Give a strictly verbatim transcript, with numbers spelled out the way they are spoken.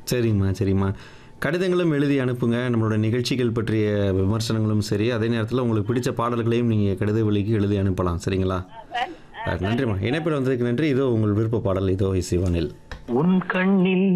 சரிம்மா, சரிம்மா. கடிதங்களும் எழுதி அனுப்புங்க. நம்மளோட நிகழ்ச்சிகள் பற்றிய விமர்சனங்களும் சரி, அதே நேரத்தில உங்களுக்கு பிடிச்ச பாடல்களையும் நீங்க கடித வழிக்கு எழுதி அனுப்பலாம். சரிங்களா? ஆ, சார். ஆ, அ சார். நன்றிம்மா. இணைப்பில் வந்ததுக்கு நன்றி. இதோ உங்கள் விருப்ப பாடல் இதோ இசைவானில். உன் கண்ணில்